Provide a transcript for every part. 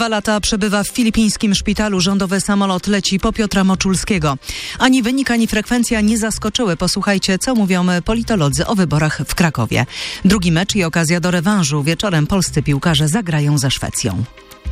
2 lata przebywa w filipińskim szpitalu. Rządowy samolot leci po Piotra Moczulskiego. Ani wynik, ani frekwencja nie zaskoczyły. Posłuchajcie, co mówią politolodzy o wyborach w Krakowie. Drugi mecz i okazja do rewanżu. Wieczorem polscy piłkarze zagrają ze Szwecją.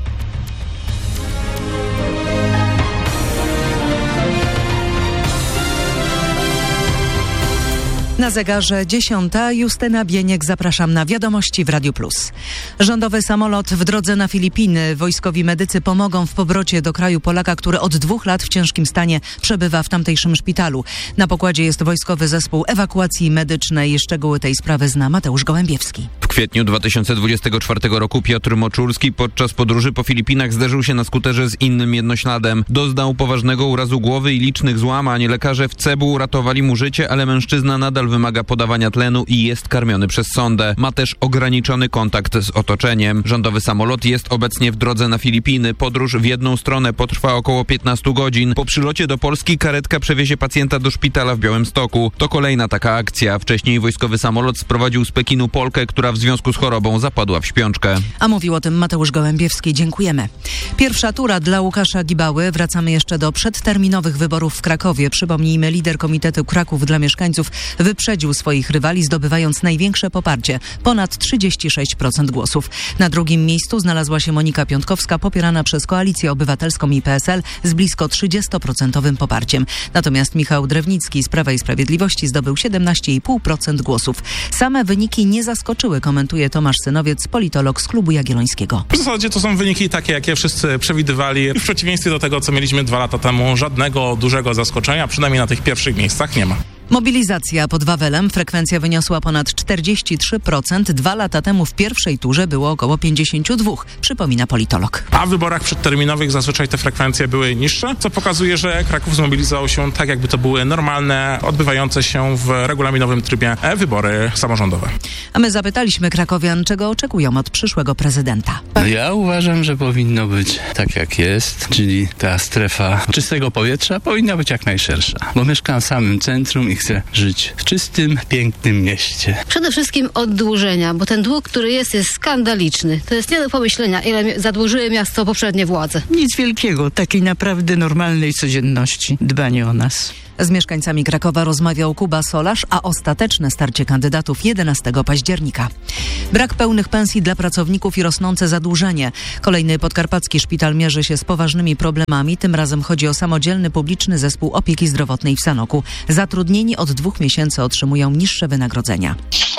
Na zegarze 10. Justyna Bieniek, zapraszam na Wiadomości w Radiu Plus. Rządowy samolot w drodze na Filipiny. Wojskowi medycy pomogą w powrocie do kraju Polaka, który od 2 lat w ciężkim stanie przebywa w tamtejszym szpitalu. Na pokładzie jest wojskowy zespół ewakuacji medycznej. Szczegóły tej sprawy zna Mateusz Gołębiewski. W kwietniu 2024 roku Piotr Moczulski podczas podróży po Filipinach zderzył się na skuterze z innym jednośladem. Doznał poważnego urazu głowy i licznych złamań. Lekarze w Cebu uratowali mu życie, ale mężczyzna nadal wymaga podawania tlenu i jest karmiony przez sondę. Ma też ograniczony kontakt z otoczeniem. Rządowy samolot jest obecnie w drodze na Filipiny. Podróż w jedną stronę potrwa około 15 godzin. Po przylocie do Polski karetka przewiezie pacjenta do szpitala w Białymstoku. To kolejna taka akcja. Wcześniej wojskowy samolot sprowadził z Pekinu Polkę, która w związku z chorobą zapadła w śpiączkę. A mówił o tym Mateusz Gołębiewski. Dziękujemy. Pierwsza tura dla Łukasza Gibały. Wracamy jeszcze do przedterminowych wyborów w Krakowie. Przypomnijmy, lider Komitetu Kraków dla Mieszkańców wyprzedził swoich rywali, zdobywając największe poparcie, ponad 36% głosów. Na drugim miejscu znalazła się Monika Piątkowska, popierana przez Koalicję Obywatelską i PSL z blisko 30% poparciem. Natomiast Michał Drewnicki z Prawa i Sprawiedliwości zdobył 17,5% głosów. Same wyniki nie zaskoczyły, komentuje Tomasz Synowiec, politolog z Klubu Jagiellońskiego. W zasadzie to są wyniki takie, jakie wszyscy przewidywali. W przeciwieństwie do tego, co mieliśmy 2 lata temu, żadnego dużego zaskoczenia, przynajmniej na tych pierwszych miejscach nie ma. Mobilizacja pod Wawelem. Frekwencja wyniosła ponad 43%. 2 lata temu w pierwszej turze było około 52%, przypomina politolog. A w wyborach przedterminowych zazwyczaj te frekwencje były niższe, co pokazuje, że Kraków zmobilizował się tak, jakby to były normalne, odbywające się w regulaminowym trybie wybory samorządowe. A my zapytaliśmy krakowian, czego oczekują od przyszłego prezydenta. Ja uważam, że powinno być tak jak jest, czyli ta strefa czystego powietrza powinna być jak najszersza, bo mieszkam w samym centrum i chcę żyć w czystym, pięknym mieście. Przede wszystkim oddłużenia, bo ten dług, który jest skandaliczny. To jest nie do pomyślenia, ile zadłużyły miasto poprzednie władze. Nic wielkiego, takiej naprawdę normalnej codzienności, dbanie o nas. Z mieszkańcami Krakowa rozmawiał Kuba Solarz, a ostateczne starcie kandydatów 11 października. Brak pełnych pensji dla pracowników i rosnące zadłużenie. Kolejny podkarpacki szpital mierzy się z poważnymi problemami. Tym razem chodzi o samodzielny publiczny zespół opieki zdrowotnej w Sanoku. Zatrudnieni od 2 miesięcy otrzymują niższe wynagrodzenia.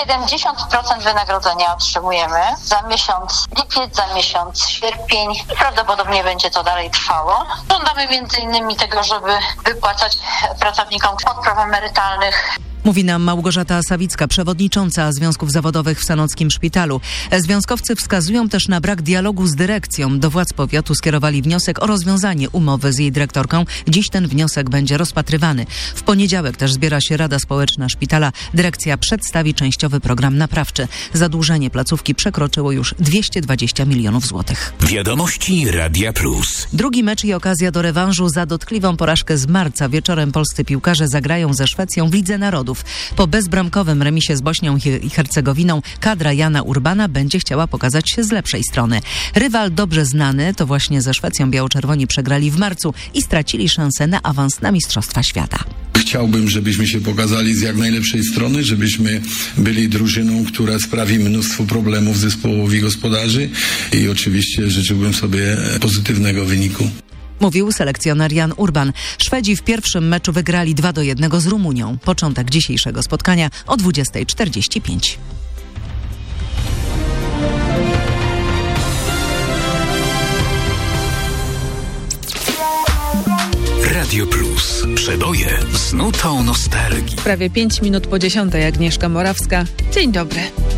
70% wynagrodzenia otrzymujemy za miesiąc lipiec, za miesiąc sierpień. Prawdopodobnie będzie to dalej trwało. Żądamy m.in. tego, żeby wypłacać pracownikom odpraw emerytalnych. Mówi nam Małgorzata Sawicka, przewodnicząca Związków Zawodowych w Sanockim Szpitalu. Związkowcy wskazują też na brak dialogu z dyrekcją. Do władz powiatu skierowali wniosek o rozwiązanie umowy z jej dyrektorką. Dziś ten wniosek będzie rozpatrywany. W poniedziałek też zbiera się Rada Społeczna Szpitala. Dyrekcja przedstawi częściowy program naprawczy. Zadłużenie placówki przekroczyło już 220 milionów złotych. Wiadomości Radia Plus. Drugi mecz i okazja do rewanżu za dotkliwą porażkę z marca. Wieczorem polscy piłkarze zagrają ze Szwecją w Lidze Narodów. Po bezbramkowym remisie z Bośnią i Hercegowiną kadra Jana Urbana będzie chciała pokazać się z lepszej strony. Rywal dobrze znany, to właśnie ze Szwecją biało-czerwoni przegrali w marcu i stracili szansę na awans na Mistrzostwa Świata. Chciałbym, żebyśmy się pokazali z jak najlepszej strony, żebyśmy byli drużyną, która sprawi mnóstwo problemów zespołowi gospodarzy i oczywiście życzyłbym sobie pozytywnego wyniku. Mówił selekcjoner Jan Urban. Szwedzi w pierwszym meczu wygrali 2-1 z Rumunią. Początek dzisiejszego spotkania o 20:45. Radio Plus. Przeboje z nutą nostalgii. Prawie 5 minut po 10:00. Agnieszka Morawska. Dzień dobry.